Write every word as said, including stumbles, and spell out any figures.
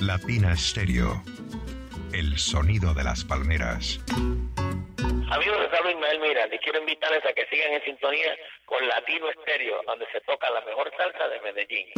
Latina Stereo. El sonido de las palmeras. Amigos, les hablo Ismael Miranda y quiero invitarles a que sigan en sintonía con Latino Estéreo, donde se toca la mejor salsa de Medellín.